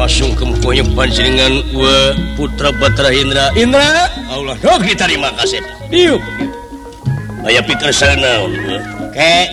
langsung kempunya panjenengan putra Batra Indra Allah terima kasih aya pikir sana